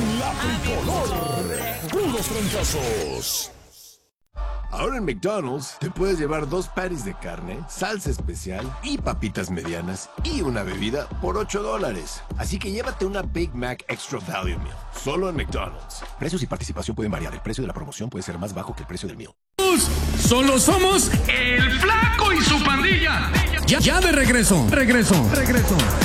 en la tricolor. ¡Puros trancazos! Ahora en McDonald's te puedes llevar 2 patties de carne, salsa especial y papitas medianas y una bebida por $8. Así que llévate una Big Mac Extra Value Meal, solo en McDonald's. Precios y participación pueden variar. El precio de la promoción puede ser más bajo que el precio del meal. Solo somos el Flaco y su pandilla. Ya de regreso.